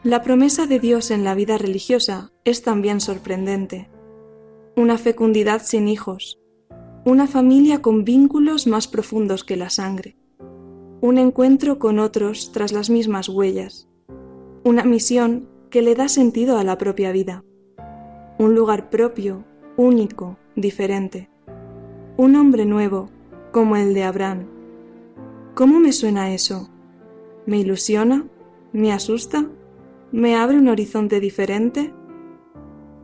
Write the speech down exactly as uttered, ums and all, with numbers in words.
La promesa de Dios en la vida religiosa es también sorprendente. Una fecundidad sin hijos, una familia con vínculos más profundos que la sangre, un encuentro con otros tras las mismas huellas, una misión que le da sentido a la propia vida, un lugar propio, único, diferente, un hombre nuevo, como el de Abraham. ¿Cómo me suena eso? ¿Me ilusiona? ¿Me asusta? ¿Me abre un horizonte diferente?